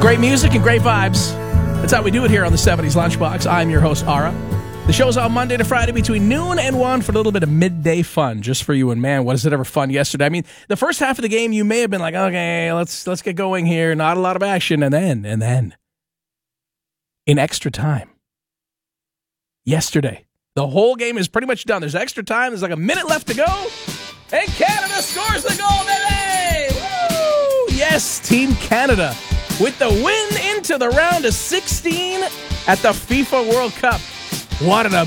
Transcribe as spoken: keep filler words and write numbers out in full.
Great music and great vibes. That's how we do it here on the seventies Lunchbox. I'm your host, Ara. The show's on Monday to Friday between noon and one for a little bit of midday fun just for you. And man, was it ever fun yesterday. I mean, the first half of the game, you may have been like, okay, let's let's get going here. Not a lot of action. And then, and then, in extra time, yesterday, the whole game is pretty much done. There's extra time. There's like a minute left to go. And Canada scores the goal, baby! Woo! Yes, Team Canada with the win into the round of sixteen at the FIFA World Cup. What an